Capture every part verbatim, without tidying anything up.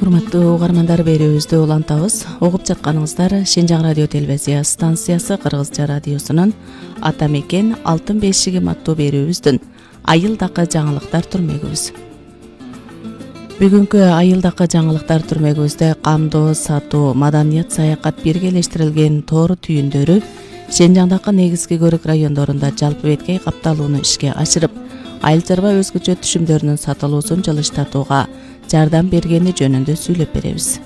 Урматтуу угармандар, берүүбүздү улантабыз. Угуп жатканыңыздар Шенжаң радио телевизия станциясы Кыргызча радиосунун Ата мекен алтын бешигим аттуу берүүбүздүн айылдакы жаңылыктар түрмөгүбүз. Бүгүнкү айылдакы жаңылыктар түрмөгүбүздө камдоо, сатуу, маданият, саякат биргелештирилген тоор түйүндөрү Шенжаңдагы негизги көрүк райондорунда жалпы беткей капталууну ишке ашырып, айыл чарба өзгөчө түшүмдөрүнүн сатылуусун жылыштатууга жардам бергени жөнүндө сүйлөп беребиз.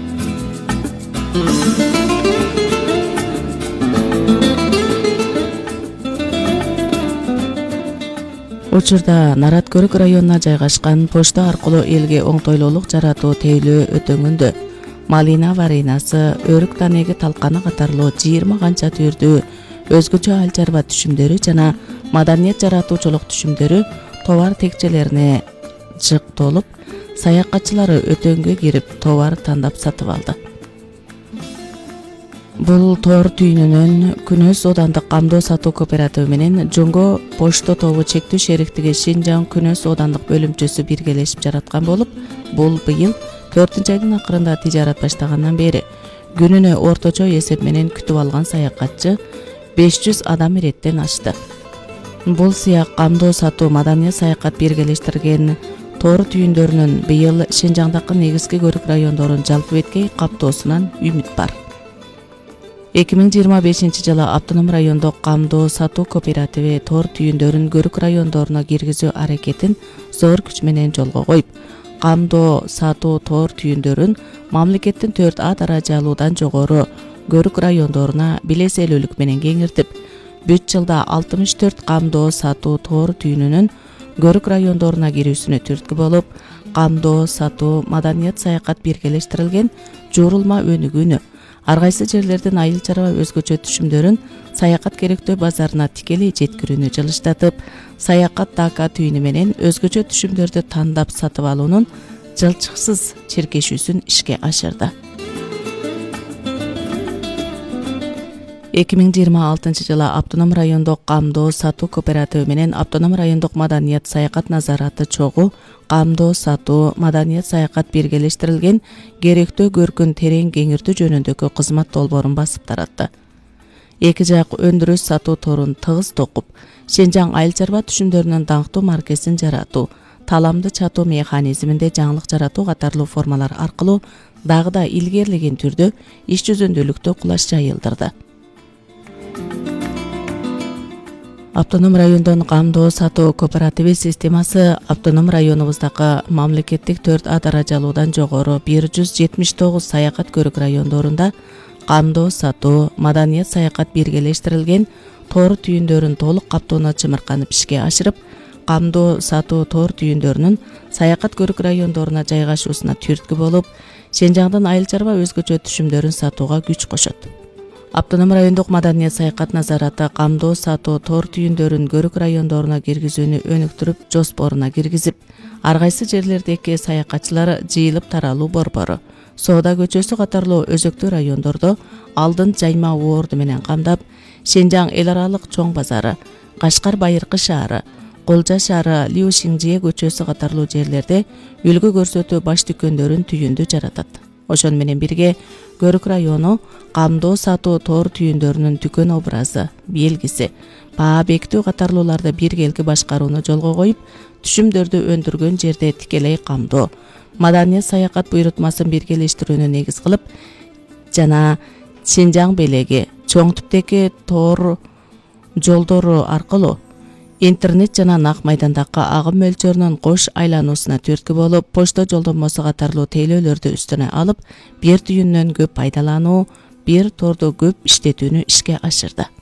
Учурда Нарат көрүк районуна жайгашкан почта аркылуу элге оңтойлуулук жаратуу тейлөө өтөңүндө малина варинасы, өрүк танеги талканы катарлуу жыйырма канча түрдүү өзгөчө айыл чарба түшүмдөрү жана маданият жаратуучулук түшүмдөрү товар текчелерине жыктолуп, саякатчылары өтөңгө кирип товар тандап сатып алды. Бул тоор түйүнүнөн Күнөс Оодандык камдоо сатуу кооперативи менен Жонго почта тобу чектүү шериктиги Шенжаң Күнөс Оодандык бөлүмчөсү биргелешип жараткан болуп, бул быйыл төртүнчү айдын акырында тижарат баштагандан бери күнүнө орточо эсеп менен күтүп алган саякатчы беш жүз адам иреттен ашты. Бул сыяк камдоо сатуу, маданият, саякат биргелештирген тоор түйүндөрүнүн быйыл Шенжаңдагы негизги көрүк райондорун жалпы беткей каптоосунан үмүт бар. эки миң жыйырма бешинчи жылы автоном райондук камдоо сатуу кооперативи тоор түйүндөрүн көрүк райондоруна киргизүү аракетин зор күч менен жолго коюп, камдоо сатуу тоор түйүндөрүн мамлекеттин төрт А даражалуудан жогору көрүк райондоруна билеселүүлүк менен кеңиртип, бүт жылда алтымыш төрт камдоо сатуу тоор түйүнүнүн көрүк райондоруна кирүүсүнө түрткү болуп, камдоо сатуу, маданият, саякат биргелештирилген жуурулма өнүгүүнү, ар кайсы жерлердин айыл чарба өзгөчө түшүмдөрүн саякат керектөө базарына тикелей жеткирүүнү жылыштатып, саякат дака түйүнү менен өзгөчө түшүмдөрдү тандап сатып алуунун жылчыксыз чиркешүүсүн ишке ашырды. эки миң жыйырма алтынчы жылы автоном райондук камдоо сатуу кооперативи менен автоном райондук маданият, саякат назараты чогуу камдоо сатуу, маданият, саякат биргелештирилген керектөө көркүн терең кеңиртүү жөнүндөгү кызмат долбоорун басып таратты. Эки жак өндүрүш сатуу торун тыгыз токуп, Шенжаң айыл чарба түшүмдөрүнүн даңктуу маркесин жаратуу, таламды чатуу механизминде жаңылык жаратуу катарлуу формалар аркылуу дагы да илгерилеген түрдө иш жүзүндөлүктө кулаш жайылдырды. Автоном райондон камдоо сатуу кооперативи системасы автоном районубуздагы мамлекеттик төрт А даражалуудан жогору бир жүз жетимиш тогуз саякат көрүк райондорунда камдоо сатуу, маданият, саякат биргелештирилген тоор түйүндөрүн толук каптоону чымырканып ишке ашырып, камдоо сатуу тоор түйүндөрүнүн саякат көрүк райондоруна жайгашуусуна түрткү болуп, Шенжаңдын айыл чарба өзгөчө түшүмдөрүн сатууга күч кошот. Автоном райондук маданият, саякат назараты камдоо сатуу тоор түйүндөрүн көрүк райондоруна киргизүүнү өнүктүрүп, жоспоруна киргизип, ар кайсы жерлердеги саякатчылар жыйылып таралуу борбору, Соода көчөсү катарлуу өзөктүү райондордо алдын жайма уорду менен камдап, Шенжаң эл аралык чоң базары, Кашкар Байыркы шаары, Колжа шаары, Лиу Шиңжие көчөсү катарлуу жерлерде үлгү көрсөтүү баш дүкөндөрүн түйүндү жаратат. Ошону менен бирге көрүк району камдоо сатуу тоор түйүндөрүнүн дүкөн образы, белгиси, баа бекитүү катарлууларды биргелки башкарууну жолго коюп, түшүмдөрдү өндүргөн жерде тикелей камдоо, маданият, саякат буйрутмасын биргелештирүүнү негиз кылып жана Шенжаң белеги, чоң түптеги тоор жолдору аркылуу интернет жана нак майдандагы агым мөлчөрүнүн кош айлануусуна түрткү болуп, почта жолдомосу катарлуу тейлөөлөрдү үстүнө алып, бир түйүндөн көп пайдалануу, бир тордо көп иштетүүнү ишке ашырды.